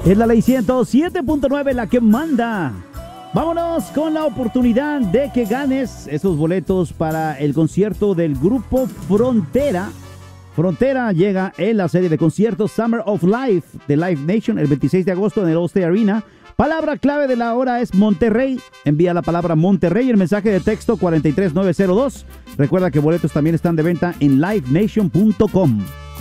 Es la ley 107.9 la que manda. Vámonos con la oportunidad de que ganes esos boletos para el concierto del grupo Frontera. Frontera llega en la serie de conciertos Summer of Life de Live Nation el 26 de agosto en el Allstate Arena. Palabra clave de la hora es Monterrey. Envía la palabra Monterrey, el mensaje de texto 43902. Recuerda que boletos también están de venta en livenation.com.